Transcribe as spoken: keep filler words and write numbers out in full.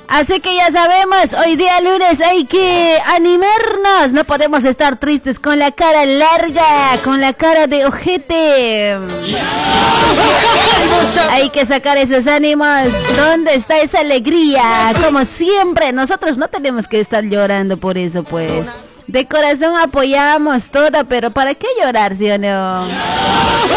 Así que ya sabemos, hoy día lunes hay que animarnos. No podemos estar tristes con la cara larga, con la cara de ojete. Hay que sacar esos ánimos. ¿Dónde está esa alegría? Como siempre, nosotros no tenemos que estar llorando por eso, pues. De corazón apoyamos todo, pero ¿para qué llorar, sí o no?